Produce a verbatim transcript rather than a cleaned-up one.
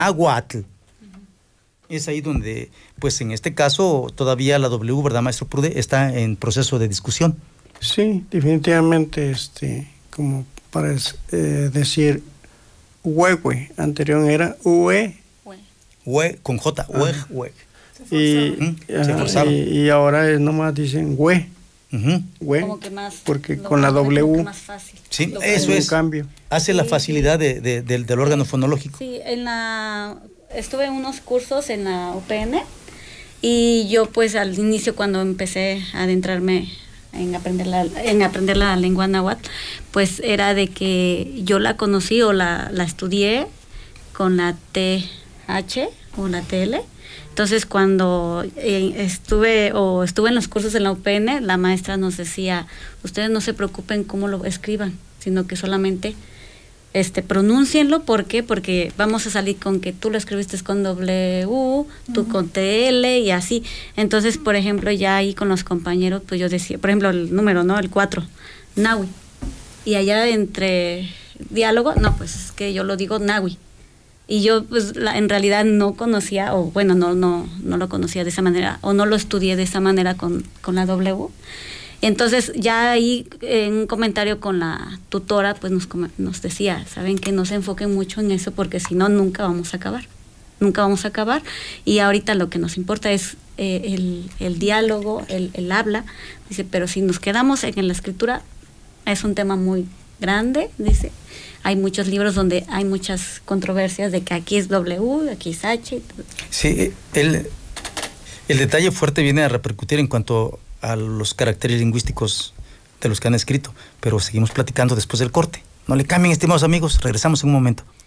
Nahuatl. Es ahí donde, pues en este caso, todavía la W, ¿verdad, maestro Prude? Está en proceso de discusión. Sí, definitivamente, este, como para eh, decir huehue, anterior era ue. Hue, con J, hue, hue. Y, ajá, y, y ahora es nomás dicen hue. Uh-huh. Hue, como que más, porque con la W más fácil. Sí, Lo eso es. Cambio. Hace sí, la facilidad de, de, de, del órgano fonológico. Sí, en la, estuve en unos cursos en la U P N y yo pues al inicio cuando empecé a adentrarme en aprender la, en aprender la lengua náhuatl, pues era de que yo la conocí o la, la estudié con la T H o la T L. Entonces cuando eh, estuve o estuve en los cursos en la U P N, la maestra nos decía, ustedes no se preocupen cómo lo escriban, sino que solamente este pronúncienlo. ¿Por qué? Porque vamos a salir con que tú lo escribiste con W, tú uh-huh. con T L y así. Entonces, por ejemplo, ya ahí con los compañeros, pues yo decía, por ejemplo, el número, ¿no? El cuatro, Nahui. Y allá entre diálogo, no, pues es que yo lo digo Nahui. Y yo, pues, la, en realidad no conocía, o bueno, no, no, no lo conocía de esa manera, o no lo estudié de esa manera con, con la W. Entonces, ya ahí, en un comentario con la tutora, pues nos, nos decía, saben que no se enfoquen mucho en eso, porque si no, nunca vamos a acabar. Nunca vamos a acabar. Y ahorita lo que nos importa es eh, el, el diálogo, el, el habla. Dice, pero si nos quedamos en la escritura, es un tema muy grande, dice. Hay muchos libros donde hay muchas controversias de que aquí es W, aquí es H. Sí, el, el detalle fuerte viene a repercutir en cuanto a los caracteres lingüísticos de los que han escrito, pero seguimos platicando después del corte. No le cambien, estimados amigos, regresamos en un momento.